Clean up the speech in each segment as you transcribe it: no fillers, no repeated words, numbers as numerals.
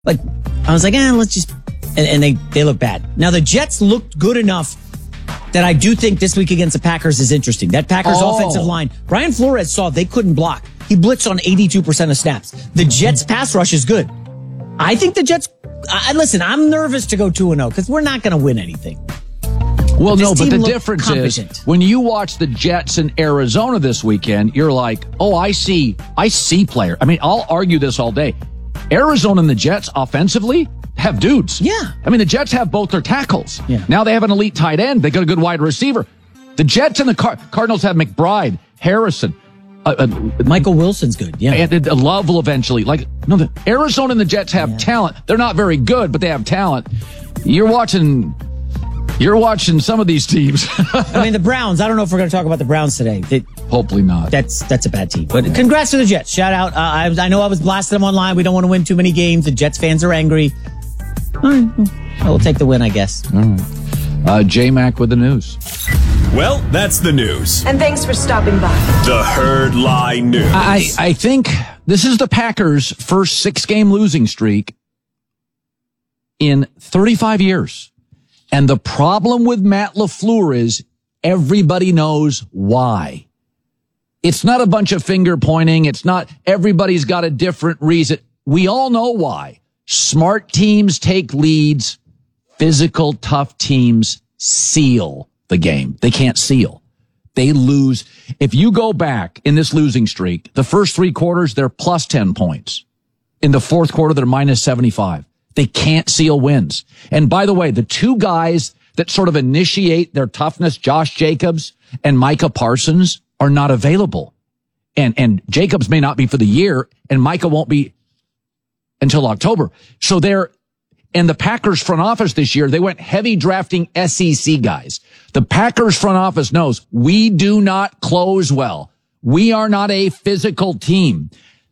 Like, I was like, let's just, and they look bad. Now, the Jets looked good enough that I do think this week against the Packers is interesting. That Packers offensive line, Brian Flores saw they couldn't block. He blitzed on 82% of snaps. The Jets pass rush is good. I think the Jets, listen, I'm nervous to go 2-0 because we're not going to win anything. Well, no, but the difference is when you watch the Jets in Arizona this weekend, you're like, I see player. I mean, I'll argue this all day. Arizona and the Jets offensively have dudes. Yeah. I mean, the Jets have both their tackles. Yeah. Now they have an elite tight end. They got a good wide receiver. The Jets and the Cardinals have McBride, Harrison. Michael Wilson's good. Yeah. And Love will eventually. The Arizona and the Jets have talent. They're not very good, but they have talent. You're watching some of these teams. I mean, the Browns. I don't know if we're going to talk about the Browns today. Hopefully not. That's a bad team. But congrats to the Jets. Shout out. I know I was blasting them online. We don't want to win too many games. The Jets fans are angry. All right. I will take the win, I guess. All right. J-Mac with the news. Well, that's the news. And thanks for stopping by. The Herd Lie News. I think this is the Packers' first 6-game losing streak in 35 years. And the problem with Matt LaFleur is everybody knows why. It's not a bunch of finger pointing. It's not everybody's got a different reason. We all know why. Smart teams take leads. Physical, tough teams seal the game. They can't seal. They lose. If you go back in this losing streak, the first 3 quarters, they're plus 10 points. In the fourth quarter, they're minus 75. They can't seal wins. And by the way, the 2 guys that sort of initiate their toughness, Josh Jacobs and Micah Parsons, are not available. And Jacobs may not be for the year, and Micah won't be until October. So and the Packers front office this year, they went heavy drafting SEC guys. The Packers front office knows we do not close well. We are not a physical team.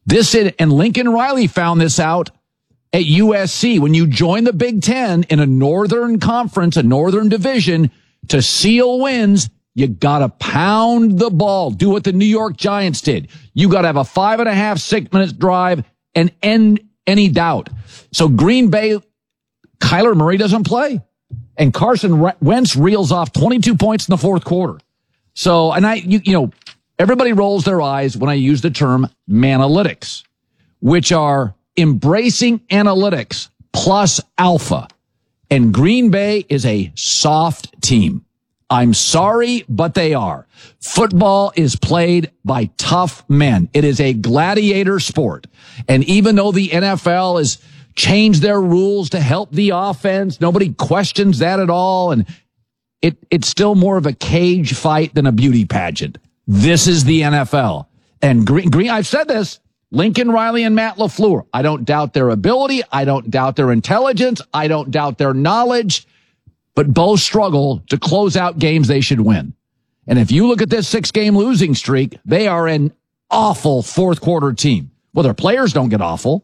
And Lincoln Riley found this out at USC. When you join the Big Ten in a northern conference, a northern division, to seal wins, you gotta pound the ball. Do what the New York Giants did. You gotta have a 5.5, 6 minute drive and end any doubt. So Green Bay, Kyler Murray doesn't play. And Carson Wentz reels off 22 points in the fourth quarter. So, and everybody rolls their eyes when I use the term manalytics, which are embracing analytics plus alpha. And Green Bay is a soft team. I'm sorry, but they are. Football is played by tough men. It is a gladiator sport. And even though the NFL has changed their rules to help the offense, nobody questions that at all. And it's still more of a cage fight than a beauty pageant. This is the NFL. And Green, I've said this, Lincoln Riley and Matt LaFleur, I don't doubt their ability. I don't doubt their intelligence. I don't doubt their knowledge. But both struggle to close out games they should win. And if you look at this 6-game losing streak, they are an awful fourth quarter team. Well, their players don't get awful.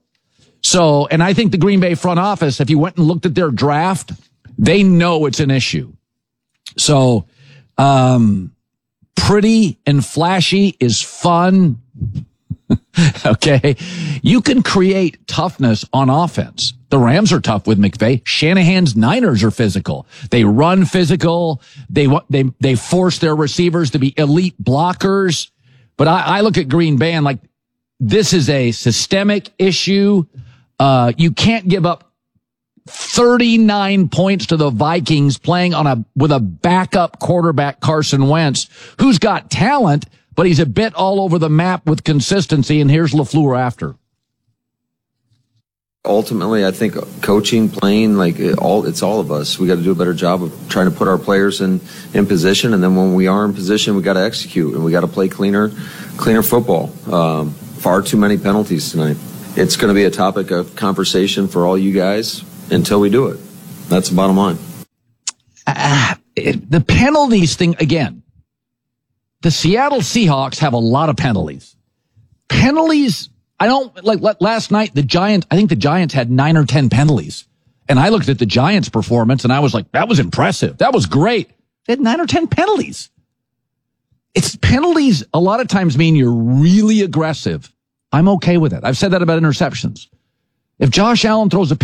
So, and I think the Green Bay front office, if you went and looked at their draft, they know it's an issue. So, pretty and flashy is fun. Okay. You can create toughness on offense. The Rams are tough with McVay. Shanahan's Niners are physical. They run physical. They force their receivers to be elite blockers. But I look at Green Bay and like, this is a systemic issue. You can't give up 39 points to the Vikings playing with a backup quarterback, Carson Wentz, who's got talent, but he's a bit all over the map with consistency. And here's LaFleur after. Ultimately, I think coaching, playing, it's all of us. We got to do a better job of trying to put our players in position, and then when we are in position, we got to execute and we got to play cleaner football. Far too many penalties tonight. It's going to be a topic of conversation for all you guys until we do it. That's the bottom line. The penalties thing again. The Seattle Seahawks have a lot of penalties. I don't like last night, I think the Giants had 9 or 10 penalties. And I looked at the Giants' performance and I was like, that was impressive. That was great. They had 9 or 10 penalties. It's penalties a lot of times mean you're really aggressive. I'm okay with it. I've said that about interceptions. If Josh Allen throws a